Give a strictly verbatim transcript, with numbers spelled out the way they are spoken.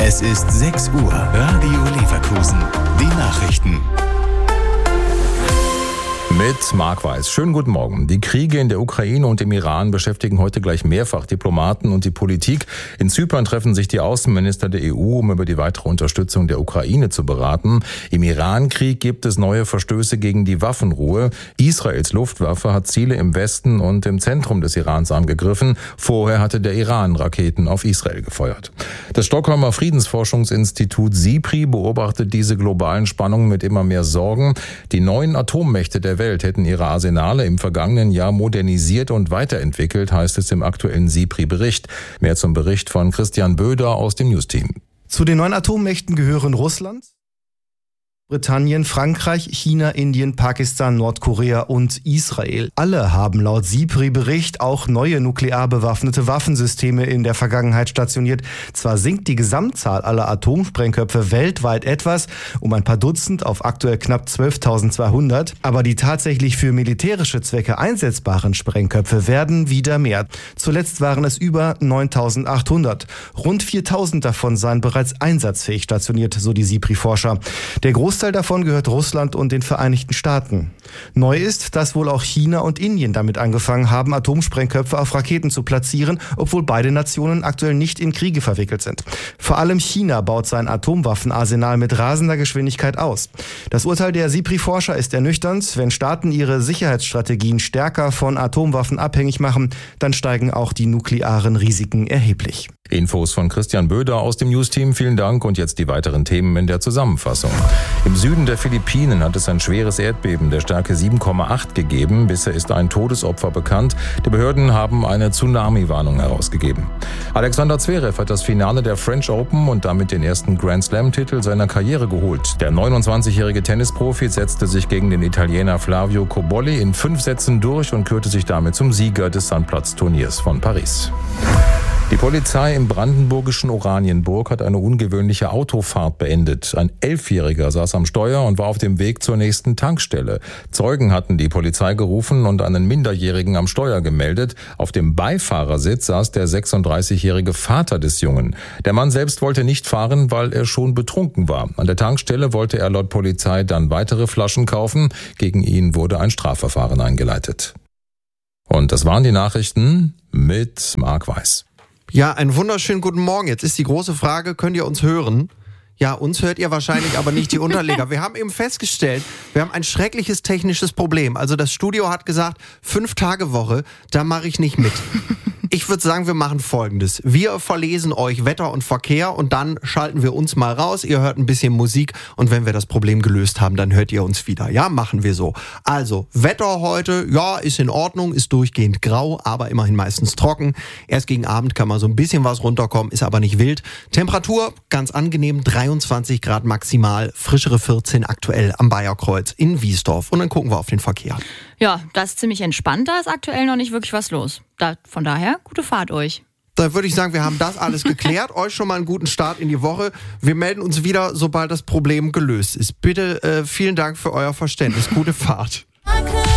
Es ist sechs Uhr. Radio Leverkusen. Die Nachrichten. Mit Marc Weiß. Schönen guten Morgen. Die Kriege in der Ukraine und im Iran beschäftigen heute gleich mehrfach Diplomaten und die Politik. In Zypern treffen sich die Außenminister der E U, um über die weitere Unterstützung der Ukraine zu beraten. Im Iran-Krieg gibt es neue Verstöße gegen die Waffenruhe. Israels Luftwaffe hat Ziele im Westen und im Zentrum des Irans angegriffen. Vorher hatte der Iran Raketen auf Israel gefeuert. Das Stockholmer Friedensforschungsinstitut SIPRI beobachtet diese globalen Spannungen mit immer mehr Sorgen. Die neuen Atommächte der Welt hätten ihre Arsenale im vergangenen Jahr modernisiert und weiterentwickelt, heißt es im aktuellen SIPRI-Bericht. Mehr zum Bericht von Christian Böder aus dem News-Team. Zu den neuen Atommächten gehören Russland, Britannien, Frankreich, China, Indien, Pakistan, Nordkorea und Israel. Alle haben laut SIPRI-Bericht auch neue nuklear bewaffnete Waffensysteme in der Vergangenheit stationiert. Zwar sinkt die Gesamtzahl aller Atomsprengköpfe weltweit etwas, um ein paar Dutzend auf aktuell knapp zwölftausendzweihundert, aber die tatsächlich für militärische Zwecke einsetzbaren Sprengköpfe werden wieder mehr. Zuletzt waren es über neuntausendachthundert. Rund viertausend davon seien bereits einsatzfähig stationiert, so die SIPRI-Forscher. Der Großteil davon gehört Russland und den Vereinigten Staaten. Neu ist, dass wohl auch China und Indien damit angefangen haben, Atomsprengköpfe auf Raketen zu platzieren, obwohl beide Nationen aktuell nicht in Kriege verwickelt sind. Vor allem China baut sein Atomwaffenarsenal mit rasender Geschwindigkeit aus. Das Urteil der SIPRI-Forscher ist ernüchternd. Wenn Staaten ihre Sicherheitsstrategien stärker von Atomwaffen abhängig machen, dann steigen auch die nuklearen Risiken erheblich. Infos von Christian Böder aus dem News-Team. Vielen Dank und jetzt die weiteren Themen in der Zusammenfassung. Im Süden der Philippinen hat es ein schweres Erdbeben der Stärke sieben Komma acht gegeben. Bisher ist ein Todesopfer bekannt. Die Behörden haben eine Tsunami-Warnung herausgegeben. Alexander Zverev hat das Finale der French Open und damit den ersten Grand Slam-Titel seiner Karriere geholt. Der neunundzwanzigjährige Tennisprofi setzte sich gegen den Italiener Flavio Cobolli in fünf Sätzen durch und kürte sich damit zum Sieger des Sandplatz-Turniers von Paris. Die Polizei im brandenburgischen Oranienburg hat eine ungewöhnliche Autofahrt beendet. Ein Elfjähriger saß am Steuer und war auf dem Weg zur nächsten Tankstelle. Zeugen hatten die Polizei gerufen und einen Minderjährigen am Steuer gemeldet. Auf dem Beifahrersitz saß der sechsunddreißigjährige Vater des Jungen. Der Mann selbst wollte nicht fahren, weil er schon betrunken war. An der Tankstelle wollte er laut Polizei dann weitere Flaschen kaufen. Gegen ihn wurde ein Strafverfahren eingeleitet. Und das waren die Nachrichten mit Marc Weiß. Ja, einen wunderschönen guten Morgen. Jetzt ist die große Frage, könnt ihr uns hören? Ja, uns hört ihr wahrscheinlich, aber nicht die Unterleger. Wir haben eben festgestellt, wir haben ein schreckliches technisches Problem. Also das Studio hat gesagt, fünf Tage Woche, da mache ich nicht mit. Ich würde sagen, wir machen Folgendes. Wir verlesen euch Wetter und Verkehr und dann schalten wir uns mal raus. Ihr hört ein bisschen Musik und wenn wir das Problem gelöst haben, dann hört ihr uns wieder. Ja, machen wir so. Also, Wetter heute, ja, ist in Ordnung, ist durchgehend grau, aber immerhin meistens trocken. Erst gegen Abend kann mal so ein bisschen was runterkommen, ist aber nicht wild. Temperatur, ganz angenehm, dreiundzwanzig Grad maximal, frischere vierzehn aktuell am Bayerkreuz in Wiesdorf. Und dann gucken wir auf den Verkehr. Ja, das ist ziemlich entspannt, da ist aktuell noch nicht wirklich was los. Da, von daher, gute Fahrt euch. Da würde ich sagen, wir haben das alles geklärt. Euch schon mal einen guten Start in die Woche. Wir melden uns wieder, sobald das Problem gelöst ist. Bitte äh, vielen Dank für euer Verständnis. Gute Fahrt.